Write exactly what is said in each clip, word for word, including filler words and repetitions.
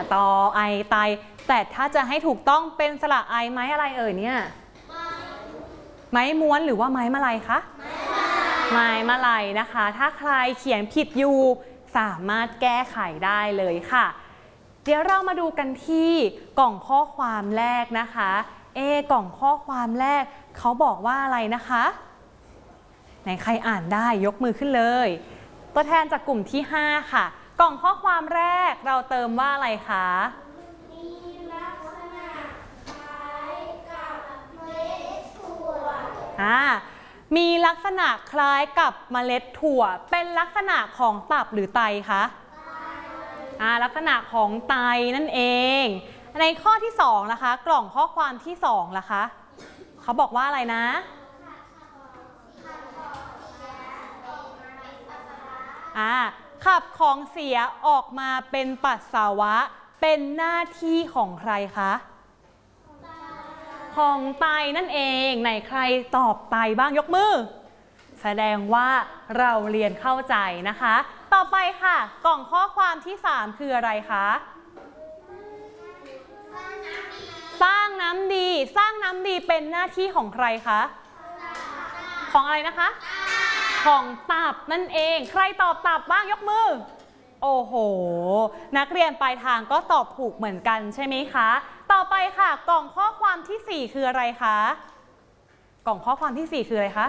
ตอไอไตแต่ถ้าจะให้ถูกต้องเป็นสระไอไม้อะไรเอ่ยเนี่ยไม้ม้วนหรือว่าไม้มะลัยคะไม้มะลัยนะคะถ้าใครเขียนผิดอยู่สามารถแก้ไขได้เลยค่ะเดี๋ยวเรามาดูกันที่กล่องข้อความแรกนะคะเอกล่องข้อความแรกเขาบอกว่าอะไรนะคะไหนใครอ่านได้ยกมือขึ้นเลยตัวแทนจากกลุ่มที่ห้าค่ะกล่องข้อความแรกเราเติมว่าอะไรคะมีลักษณะคล้ายกับเมล็ดถั่วอ่ามีลักษณะคล้ายกับเมล็ดถั่วเป็นลักษณะของตับหรือไตคะอ่าลักษณะของไตนั่นเองในข้อที่สองนะคะกล่องข้อความที่สองล่ะคะเขาบอกว่าอะไรนะอ่าขับของเสียออกมาเป็นปัสสาวะเป็นหน้าที่ของใครคะของไตนั่นเองไหนใครตอบไตบ้างยกมือแสดงว่าเราเรียนเข้าใจนะคะต่อไปค่ะกล่องข้อความที่สามคืออะไรคะสร้างน้ำดีสร้างน้ำดีเป็นหน้าที่ของใครคะของอะไรนะคะของตับนั่นเองใครตอบตับบ้างยกมือโอ้โหนักเรียนปลายทางก็ตอบถูกเหมือนกันใช่ไหมคะต่อไปค่ะกล่องข้อความที่สี่คืออะไรคะกล่องข้อความที่สี่คืออะไรคะ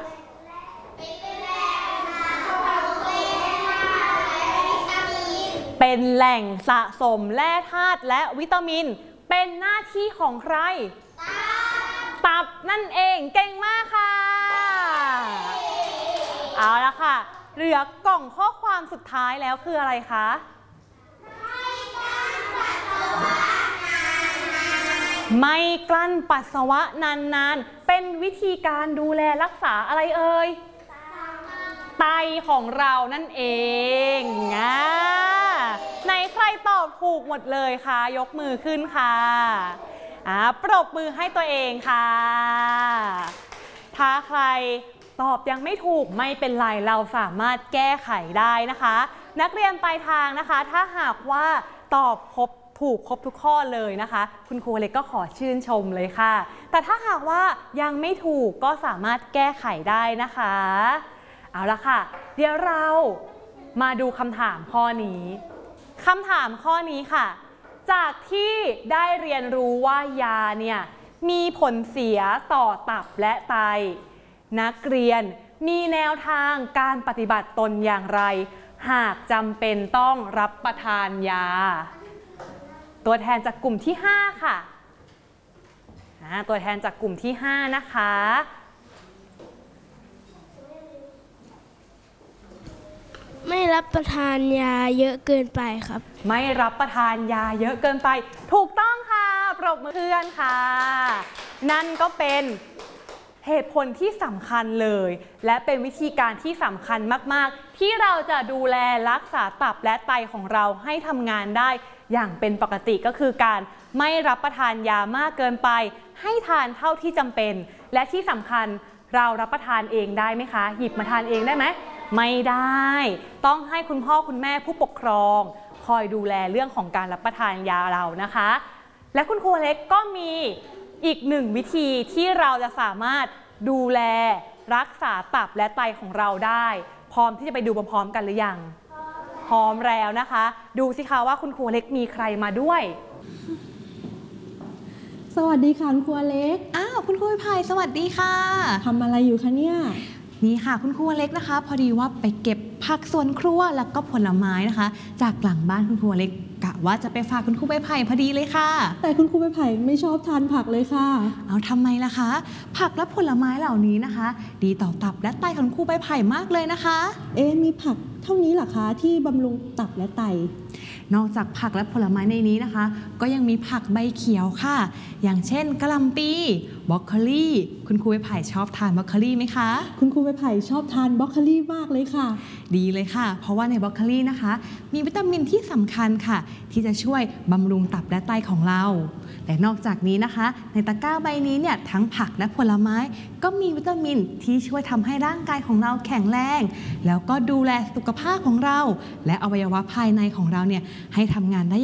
เป็นแหล่งสะสมแร่ธาตุและวิตามินเป็นหน้าที่ของใครตับนั่นเองเก่งมากค่ะเอาละค่ะเหลือกล่องข้อความสุดท้ายแล้วคืออะไรคะไม่กลั้นปัสสาวะนานๆเป็นวิธีการดูแลรักษาอะไรเอ่ยไตของเรานั่นเองอ่าไหนใครตอบถูกหมดเลยคะยกมือขึ้นค่ะอ่าปรบมือให้ตัวเองค่ะถ้าใครตอบยังไม่ถูกไม่เป็นไรเราสามารถแก้ไขได้นะคะนักเรียนปลายทางนะคะถ้าหากว่าตอบครบถูกครบทุกข้อเลยนะคะคุณครูเล็กก็ขอชื่นชมเลยค่ะแต่ถ้าหากว่ายังไม่ถูกก็สามารถแก้ไขได้นะคะเอาละค่ะเดี๋ยวเรามาดูคำถามข้อนี้คำถามข้อนี้ค่ะจากที่ได้เรียนรู้ว่ายาเนี่ยมีผลเสียต่อตับและไตนักเรียนมีแนวทางการปฏิบัติตนอย่างไรหากจำเป็นต้องรับประทานยาตัวแทนจากกลุ่มที่ห้าค่ะตัวแทนจากกลุ่มที่ห้านะคะไม่รับประทานยาเยอะเกินไปครับไม่รับประทานยาเยอะเกินไปถูกต้องค่ะปรบมือเพื่อนค่ะนั่นก็เป็นเหตุผลที่สำคัญเลยและเป็นวิธีการที่สำคัญมากๆที่เราจะดูแลรักษาตับและไตของเราให้ทำงานได้อย่างเป็นปกติก็คือการไม่รับประทานยามากเกินไปให้ทานเท่าที่จำเป็นและที่สำคัญเรารับประทานเองได้ไหมคะหยิบมาทานเองได้ไหมไม่ได้ต้องให้คุณพ่อคุณแม่ผู้ปกครองคอยดูแลเรื่องของการรับประทานยาเรานะคะและคุณครูเล็กก็มีอีกหนึ่งวิธีที่เราจะสามารถดูแลรักษาตับและไตของเราได้พร้อมที่จะไปดูพร้อมๆกันหรือยังพร้อมแล้วนะคะดูสิคะว่าคุณครูเล็กมีใครมาด้วยสวัสดีค่ะคุณครูเล็กอ้าวคุณครูไผ่สวัสดีค่ะทำอะไรอยู่คะเนี่ยนี่ค่ะคุณครูเล็กนะคะพอดีว่าไปเก็บผักสวนครัวแล้วก็ผลไม้นะคะจากหลังบ้านคุณครูเล็กกะว่าจะไปฝากคุณครูใบไผ่พอดีเลยค่ะแต่คุณครูใบไผ่ไม่ชอบทานผักเลยค่ะเอาทำไมล่ะคะผักและผลไม้เหล่านี้นะคะดีต่อตับและไตของครูใบไผ่มากเลยนะคะเอ๊ะมีผักเท่านี้เหรอคะที่บำรุงตับและไตนอกจากผักและผลไม้ในนี้นะคะก็ยังมีผักใบเขียวค่ะอย่างเช่นกะหล่ำปีบรอกโคลีคุณครูใบไผ่ชอบทานบรอกโคลีไหมคะคุณครูใบไผ่ชอบทานบรอกโคลีมากเลยค่ะดีเลยค่ะเพราะว่าในบรอกโคลีนะคะมีวิตามินที่สำคัญค่ะที่จะช่วยบำรุงตับและไตของเราแต่นอกจากนี้นะคะในตะกร้าใบนี้เนี่ยทั้งผักและผลไม้ก็มีวิตามินที่ช่วยทำให้ร่างกายของเราแข็งแรงแล้วก็ดูแลสุขภาพของเราและอวัยวะภายในของเราเนี่ยให้ทำงานได้